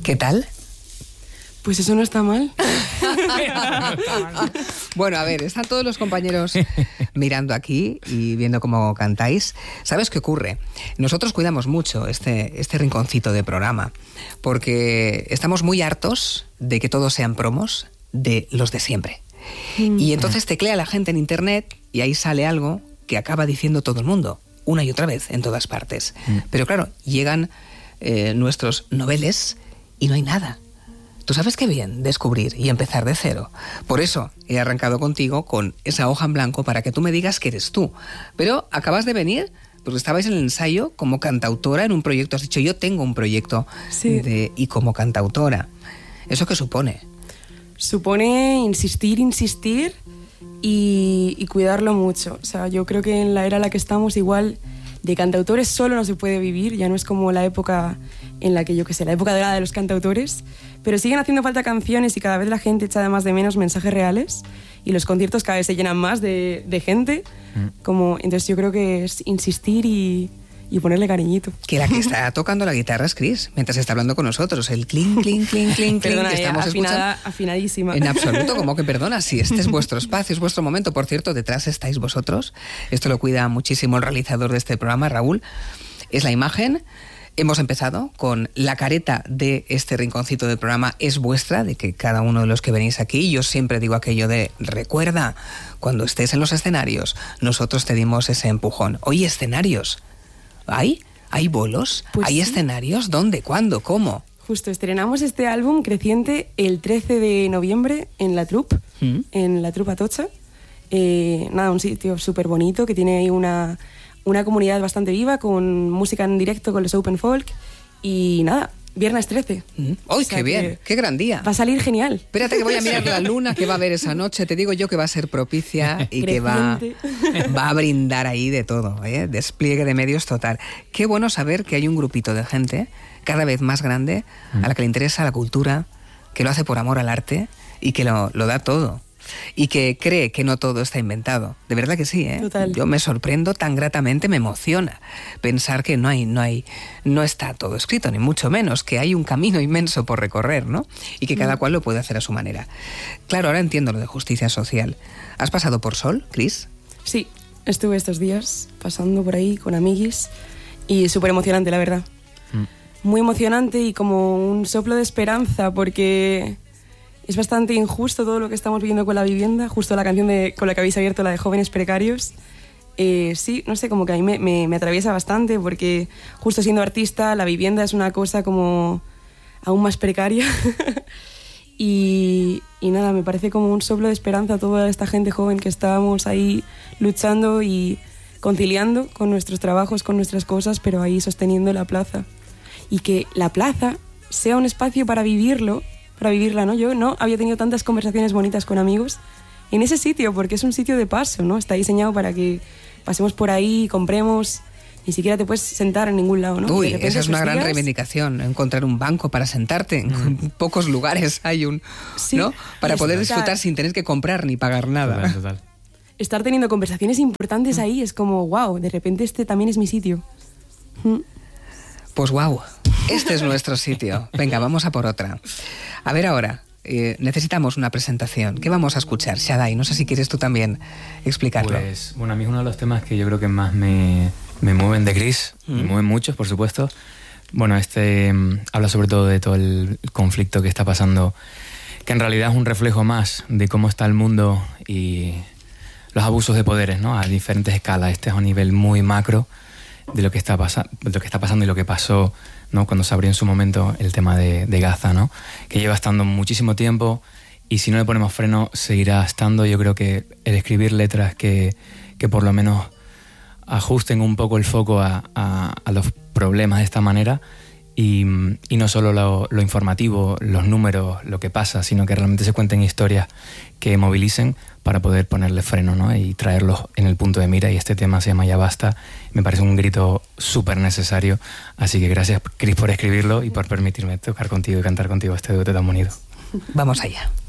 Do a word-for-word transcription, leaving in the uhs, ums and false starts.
¿Qué tal? Pues eso no está mal. Bueno, a ver, están todos los compañeros mirando aquí y viendo cómo cantáis. ¿Sabes qué ocurre? Nosotros cuidamos mucho este, este rinconcito de programa, porque estamos muy hartos de que todos sean promos de los de siempre. Mm. Y entonces teclea la gente en internet y ahí sale algo que acaba diciendo todo el mundo, una y otra vez, en todas partes. Mm. Pero claro, llegan eh, nuestros noveles y no hay nada. Tú sabes qué bien descubrir y empezar de cero. Por eso he arrancado contigo con esa hoja en blanco para que tú me digas que eres tú. Pero acabas de venir porque estabais en el ensayo como cantautora en un proyecto. Has dicho, yo tengo un proyecto sí. de, y como cantautora. ¿Eso qué supone? Supone insistir, insistir y, y cuidarlo mucho. O sea, yo creo que en la era en la que estamos igual de cantautores solo no se puede vivir. Ya no es como la época en la que, yo qué sé, la época dorada de los cantautores. Pero siguen haciendo falta canciones y cada vez la gente echa de más de menos mensajes reales y los conciertos cada vez se llenan más de, de gente. Mm. Como, entonces yo creo que es insistir y, y ponerle cariñito. Que la que está tocando la guitarra es Chris, mientras está hablando con nosotros. El clink, clink, clink, clink, perdona, que estamos eh, afinada, escuchando. Afinadísima. En absoluto, ¿cómo que perdona? Si este es vuestro espacio, es vuestro momento. Por cierto, detrás estáis vosotros. Esto lo cuida muchísimo el realizador de este programa, Raúl. Es la imagen. Hemos empezado con la careta de este rinconcito del programa es vuestra, de que cada uno de los que venís aquí, yo siempre digo aquello de recuerda, cuando estés en los escenarios, nosotros te dimos ese empujón. Oye, escenarios, ¿hay? ¿Hay bolos? Pues ¿Hay sí. escenarios? ¿Dónde? ¿Cuándo? ¿Cómo? Justo, estrenamos este álbum Creciente el trece de noviembre en La Troupe, ¿Mm? en La Troupe Atocha. Eh, nada, un sitio súper bonito que tiene ahí una... una comunidad bastante viva, con música en directo, con los Open Folk, y nada, viernes trece. ¡Uy, o sea, qué bien! ¡Qué gran día! Va a salir genial. Espérate que voy a mirar la luna que va a haber esa noche. Te digo yo que va a ser propicia y que va, va a brindar ahí de todo, ¿eh? Despliegue de medios total. Qué bueno saber que hay un grupito de gente cada vez más grande a la que le interesa la cultura, que lo hace por amor al arte y que lo, lo da todo. Y que cree que no todo está inventado. De verdad que sí, ¿eh? Total. Yo me sorprendo tan gratamente, me emociona pensar que no hay, no hay, no está todo escrito, ni mucho menos, que hay un camino inmenso por recorrer, ¿no? Y que cada cual lo puede hacer a su manera. Claro, ahora entiendo lo de justicia social. ¿Has pasado por Sol, Chris? Sí, estuve estos días pasando por ahí con amiguis y súper emocionante, la verdad. Mm. Muy emocionante y como un soplo de esperanza, porque... es bastante injusto todo lo que estamos viviendo con la vivienda, justo la canción de, con la que habéis abierto, la de Jóvenes Precarios. Eh, sí, no sé, como que a mí me, me, me atraviesa bastante, porque justo siendo artista, la vivienda es una cosa como aún más precaria. y, y nada, me parece como un soplo de esperanza a toda esta gente joven que estábamos ahí luchando y conciliando con nuestros trabajos, con nuestras cosas, pero ahí sosteniendo la plaza. Y que la plaza sea un espacio para vivirlo, para vivirla, ¿no? Yo no había tenido tantas conversaciones bonitas con amigos en ese sitio, porque es un sitio de paso, ¿no? Está diseñado para que pasemos por ahí, compremos, ni siquiera te puedes sentar en ningún lado, ¿no? Uy, esa es una gran reivindicación, encontrar un banco para sentarte. En mm. pocos lugares hay un, sí, ¿no? Para es, poder disfrutar total. sin tener que comprar ni pagar nada. Total, total. Estar teniendo conversaciones importantes ahí es como, wow, de repente este también es mi sitio. Mm. Pues wow, este es nuestro sitio. Venga, vamos a por otra. A ver ahora, eh, necesitamos una presentación. ¿Qué vamos a escuchar, Shadai? No sé si quieres tú también explicarlo. Pues, bueno, a mí es uno de los temas que yo creo que más me, me mueven de Chris. Mm. Me mueven muchos, por supuesto. Bueno, este um, habla sobre todo de todo el conflicto que está pasando, que en realidad es un reflejo más de cómo está el mundo y los abusos de poderes, ¿no? A diferentes escalas. Este es a un nivel muy macro de lo que está, pasa, de lo que está pasando y lo que pasó, ¿no? Cuando se abrió en su momento el tema de, de Gaza, ¿no? Que lleva estando muchísimo tiempo y si no le ponemos freno seguirá estando. Yo creo que el escribir letras que, que por lo menos ajusten un poco el foco a, a, a los problemas de esta manera y, y no solo lo, lo informativo, los números, lo que pasa, sino que realmente se cuenten historias que movilicen para poder ponerle freno, ¿no? Y traerlos en el punto de mira. Y este tema se llama Ya Basta. Me parece un grito súper necesario. Así que gracias, Chris, por escribirlo y por permitirme tocar contigo y cantar contigo este dueto tan bonito. Vamos allá.